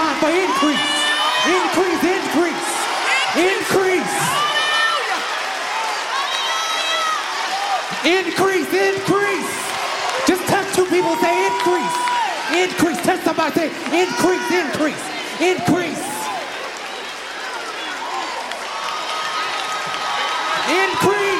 God for increase. Increase, increase, increase. Increase, increase. Just touch two people, say increase. Increase. Touch somebody, say increase, increase, increase. Increase.